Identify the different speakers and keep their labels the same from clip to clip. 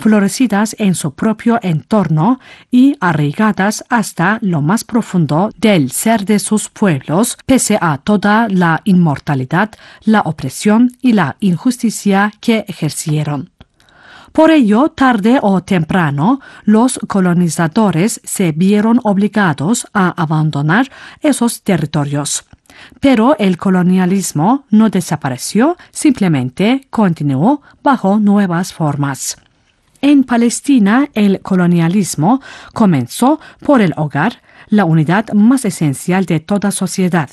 Speaker 1: florecidas en su propio entorno y arraigadas hasta lo más profundo del ser de sus pueblos, pese a toda la inmortalidad, la opresión y la injusticia que ejercieron. Por ello, tarde o temprano, los colonizadores se vieron obligados a abandonar esos territorios. Pero el colonialismo no desapareció, simplemente continuó bajo nuevas formas. En Palestina, el colonialismo comenzó por el hogar, la unidad más esencial de toda sociedad.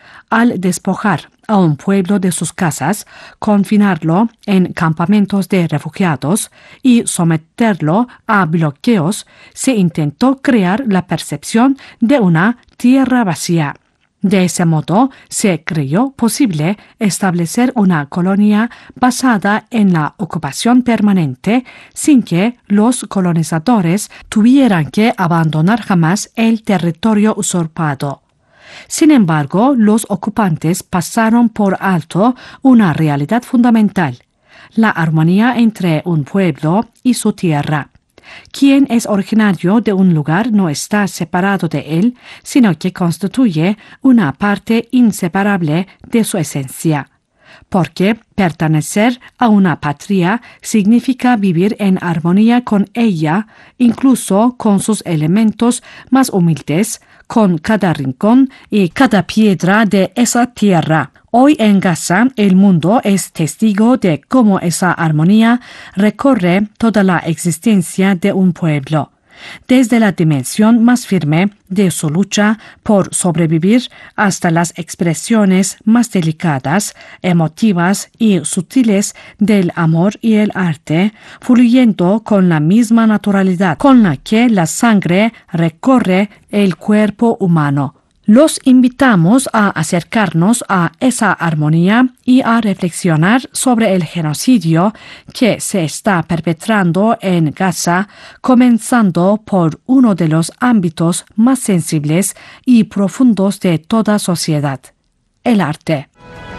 Speaker 1: Al despojar a un pueblo de sus casas, confinarlo en campamentos de refugiados y someterlo a bloqueos, se intentó crear la percepción de una tierra vacía. De ese modo, se creyó posible establecer una colonia basada en la ocupación permanente sin que los colonizadores tuvieran que abandonar jamás el territorio usurpado. Sin embargo, los ocupantes pasaron por alto una realidad fundamental: la armonía entre un pueblo y su tierra. Quien es originario de un lugar no está separado de él, sino que constituye una parte inseparable de su esencia. Porque pertenecer a una patria significa vivir en armonía con ella, incluso con sus elementos más humildes, con cada rincón y cada piedra de esa tierra. Hoy en Gaza, el mundo es testigo de cómo esa armonía recorre toda la existencia de un pueblo. Desde la dimensión más firme de su lucha por sobrevivir hasta las expresiones más delicadas, emotivas y sutiles del amor y el arte, fluyendo con la misma naturalidad con la que la sangre recorre el cuerpo humano. Los invitamos a acercarnos a esa armonía y a reflexionar sobre el genocidio que se está perpetrando en Gaza, comenzando por uno de los ámbitos más sensibles y profundos de toda sociedad: el arte.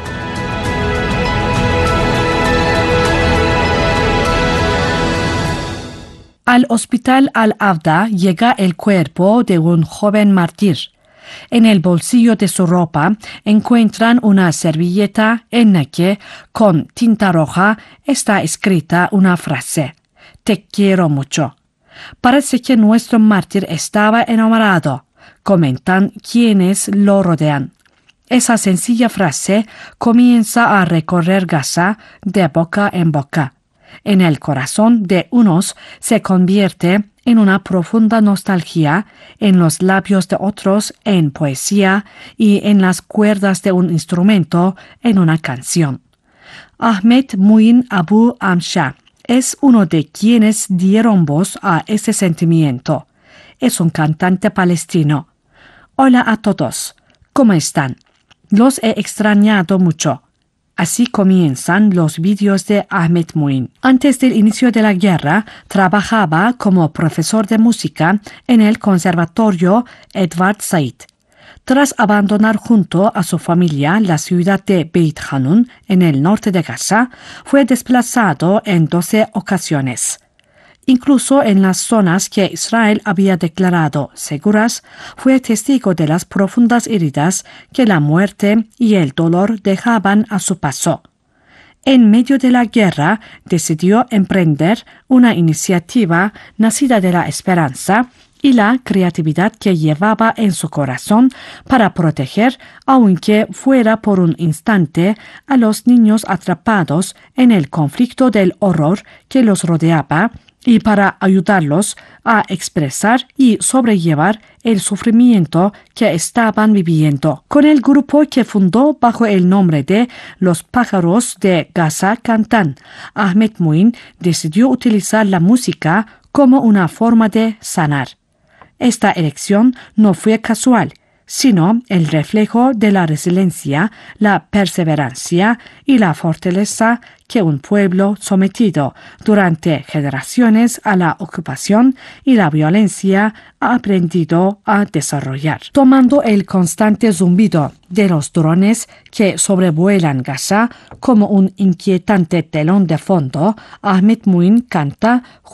Speaker 1: Al hospital Al-Avda llega el cuerpo de un joven mártir. En el bolsillo de su ropa encuentran una servilleta en la que, con tinta roja, está escrita una frase: «Te quiero mucho». Parece que nuestro mártir estaba enamorado, comentan quienes lo rodean. Esa sencilla frase comienza a recorrer Gaza de boca en boca. En el corazón de unos se convierte en una profunda nostalgia, en los labios de otros en poesía y en las cuerdas de un instrumento en una canción. Ahmed Muin Abu Amsha es uno de quienes dieron voz a ese sentimiento. Es un cantante palestino. Hola a todos, ¿cómo están? Los he extrañado mucho. Así comienzan los vídeos de Ahmed Muin. Antes del inicio de la guerra, trabajaba como profesor de música en el Conservatorio Edward Said. Tras abandonar junto a su familia la ciudad de Beit Hanun, en el norte de Gaza, fue desplazado en 12 ocasiones. Incluso en las zonas que Israel había declarado seguras, fue testigo de las profundas heridas que la muerte y el dolor dejaban a su paso. En medio de la guerra, decidió emprender una iniciativa nacida de la esperanza y la creatividad que llevaba en su corazón para proteger, aunque fuera por un instante, a los niños atrapados en el conflicto del horror que los rodeaba, y para ayudarlos a expresar y sobrellevar el sufrimiento que estaban viviendo. Con el grupo que fundó bajo el nombre de Los Pájaros de Gaza Cantan, Ahmed Muin decidió utilizar la música como una forma de sanar. Esta elección no fue casual, sino el reflejo de la resiliencia, la perseverancia y la fortaleza que un pueblo sometido durante generaciones a la ocupación y la violencia ha aprendido a desarrollar. Tomando el constante zumbido de los drones que sobrevuelan Gaza como un inquietante telón de fondo, Ahmed Muin canta